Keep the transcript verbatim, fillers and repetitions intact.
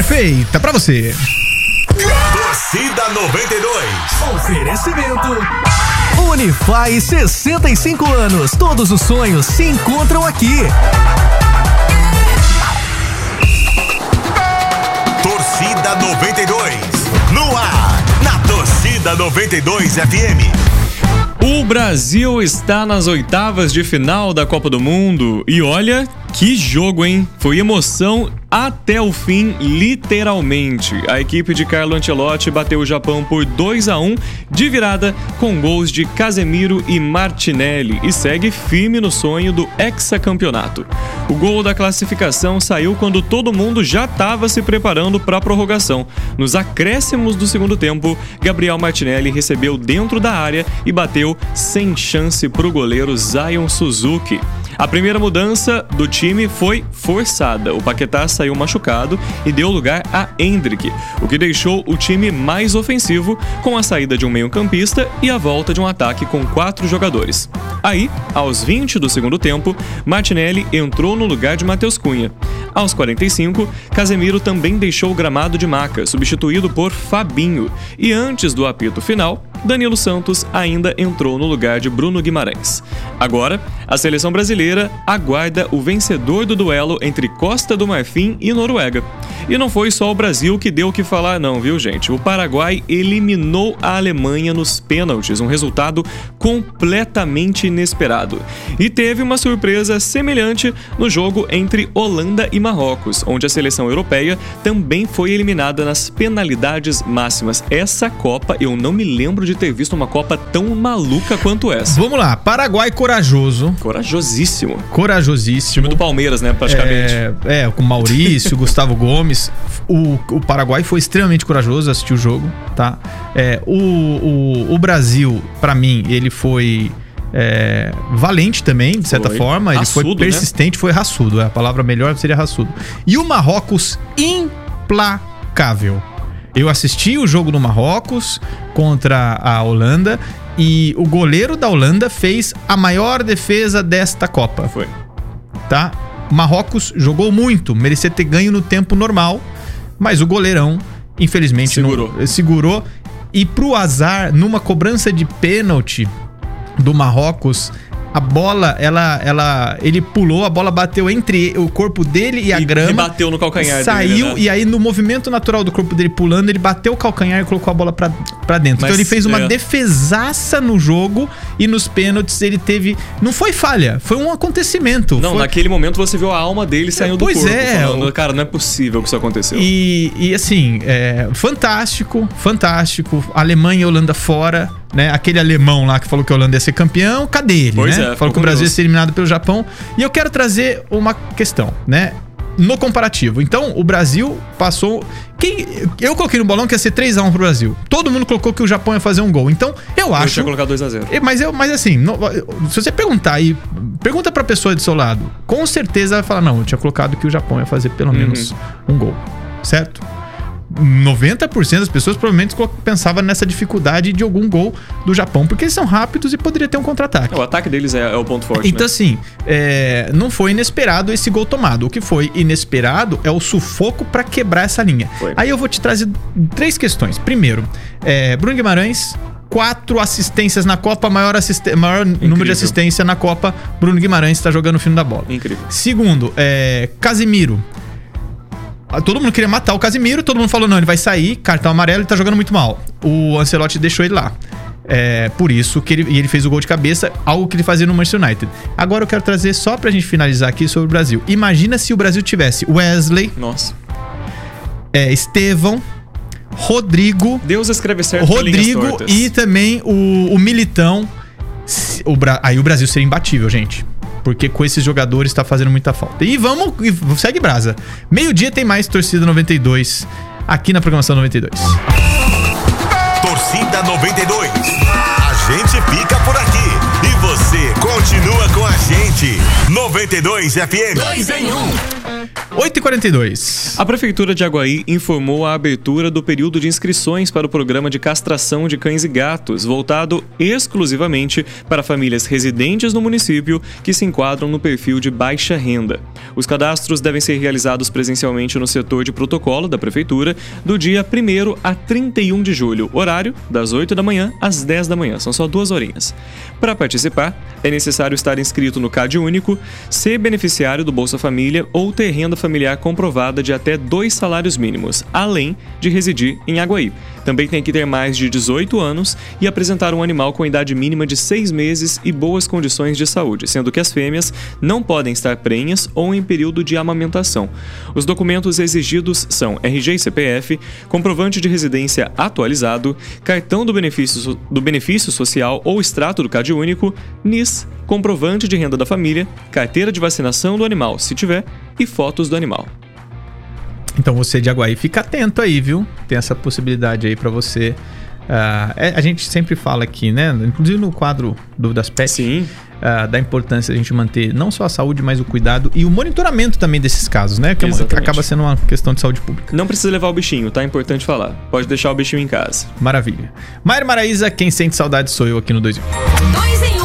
perfeita pra você. Torcida noventa e dois. Oferecimento Unify, sessenta e cinco anos. Todos os sonhos se encontram aqui. Torcida noventa e dois. No ar, na Torcida noventa e dois F M. O Brasil está nas oitavas de final da Copa do Mundo e olha que jogo, hein? Foi emoção até o fim, literalmente. A equipe de Carlo Ancelotti bateu o Japão por dois a um de virada com gols de Casemiro e Martinelli e segue firme no sonho do hexacampeonato. O gol da classificação saiu quando todo mundo já estava se preparando para a prorrogação. Nos acréscimos do segundo tempo, Gabriel Martinelli recebeu dentro da área e bateu sem chance para o goleiro Zion Suzuki. A primeira mudança do time foi forçada. O Paquetá saiu machucado e deu lugar a Endrick, o que deixou o time mais ofensivo, com a saída de um meio-campista e a volta de um ataque com quatro jogadores. Aí, aos vinte do segundo tempo, Martinelli entrou no lugar de Matheus Cunha. Aos quarenta e cinco, Casemiro também deixou o gramado de maca, substituído por Fabinho. E antes do apito final, Danilo Santos ainda entrou no lugar de Bruno Guimarães. Agora, a seleção brasileira aguarda o vencedor do duelo entre Costa do Marfim e Noruega. E não foi só o Brasil que deu o que falar não, viu gente? O Paraguai eliminou a Alemanha nos pênaltis, um resultado completamente inesperado. E teve uma surpresa semelhante no jogo entre Holanda e Marrocos, onde a seleção europeia também foi eliminada nas penalidades máximas. Essa Copa, eu não me lembro de ter visto uma Copa tão maluca quanto essa. Vamos lá, Paraguai corajoso. Corajosíssimo. Corajosíssimo. Time do Palmeiras, né, praticamente. É, é com Maurício, Gustavo Gomes. O, o Paraguai foi extremamente corajoso, assistiu o jogo, tá? É, o, o, o Brasil, pra mim, ele foi... É, valente também, de certa foi. forma. Ele raçudo, foi persistente, né? Foi raçudo. A palavra melhor seria raçudo. E o Marrocos, implacável. Eu assisti o jogo do Marrocos contra a Holanda e o goleiro da Holanda fez a maior defesa desta Copa. Foi. Tá? O Marrocos jogou muito, merecia ter ganho no tempo normal, mas o goleirão, infelizmente, segurou. Não, segurou. E pro azar, numa cobrança de pênalti do Marrocos, a bola, ela, ela, ele pulou, a bola bateu entre o corpo dele e a e, grama. E bateu no calcanhar saiu, dele, né? E aí no movimento natural do corpo dele pulando, ele bateu o calcanhar e colocou a bola pra, pra dentro. Mas, então ele fez uma é. defesaça no jogo e nos pênaltis ele teve... Não foi falha, foi um acontecimento. Não, foi... naquele momento você viu a alma dele saindo pois do corpo. É, falando, o... cara, não é possível que isso aconteceu. E, e assim, é, fantástico, fantástico. Alemanha e Holanda fora, né? Aquele alemão lá que falou que a Holanda ia ser campeão, cadê ele, pois né? É, falou que o Brasil ia ser eliminado pelo Japão. E eu quero trazer uma questão, né? No comparativo. Então, o Brasil passou... Quem... Eu coloquei no bolão que ia ser três a um pro Brasil. Todo mundo colocou que o Japão ia fazer um gol. Então, eu acho... Eu tinha colocado dois a zero. Mas, eu, mas assim, não, se você perguntar e pergunta pra pessoa do seu lado, com certeza vai falar, não, eu tinha colocado que o Japão ia fazer pelo menos uhum. um gol. Certo? noventa por cento das pessoas provavelmente pensavam nessa dificuldade de algum gol do Japão, porque eles são rápidos e poderia ter um contra-ataque. O ataque deles é, é o ponto forte, Então né? assim, é, não foi inesperado esse gol tomado. O que foi inesperado é o sufoco pra quebrar essa linha. Foi. Aí eu vou te trazer três questões. Primeiro, é, Bruno Guimarães, quatro assistências na Copa, maior, assiste- maior número de assistência na Copa. Bruno Guimarães está jogando o fino da bola. Incrível. Segundo, é, Casemiro. Todo mundo queria matar o Casemiro, todo mundo falou, não, ele vai sair, cartão amarelo, ele tá jogando muito mal. O Ancelotti deixou ele lá. É, por isso que ele, e ele fez o gol de cabeça, algo que ele fazia no Manchester United. Agora eu quero trazer, só pra gente finalizar aqui, sobre o Brasil. Imagina se o Brasil tivesse Wesley, Nossa. É, Estevão, Rodrigo... Deus escreve certo. Rodrigo e também o, o Militão. O, aí o Brasil seria imbatível, gente. Porque com esses jogadores tá fazendo muita falta. E vamos, e segue brasa. Meio-dia tem mais Torcida noventa e dois aqui na programação noventa e dois. Torcida noventa e dois. A gente fica por aqui e você continua com a gente. gente. noventa e dois F M. Dois em um. oito e quarenta e dois. A Prefeitura de Aguaí informou a abertura do período de inscrições para o programa de castração de cães e gatos, voltado exclusivamente para famílias residentes no município que se enquadram no perfil de baixa renda. Os cadastros devem ser realizados presencialmente no setor de protocolo da Prefeitura do dia primeiro a trinta e um de julho, horário das oito da manhã às dez da manhã, são só duas horinhas. Para participar, é necessário estar inscrito no CAD Único, ser beneficiário do Bolsa Família ou ter renda familiar comprovada de até dois salários mínimos, além de residir em Aguaí. Também tem que ter mais de dezoito anos e apresentar um animal com idade mínima de seis meses e boas condições de saúde, sendo que as fêmeas não podem estar prenhas ou em período de amamentação. Os documentos exigidos são R G e C P F, comprovante de residência atualizado, cartão do benefício, do benefício social ou extrato do CAD Único, N I S, comprovante de renda da família, carteira de vacinação do animal, se tiver, e fotos do animal. Então você de Aguaí, fica atento aí, viu? Tem essa possibilidade aí pra você. Uh, é, a gente sempre fala aqui, né? Inclusive no quadro do, das pets. Sim. Uh, da importância de a gente manter não só a saúde, mas o cuidado e o monitoramento também desses casos, né? Que é uma, acaba sendo uma questão de saúde pública. Não precisa levar o bichinho, tá? É importante falar. Pode deixar o bichinho em casa. Maravilha. Maíra Maraíza, quem sente saudade sou eu aqui no dois em um. Dois em um.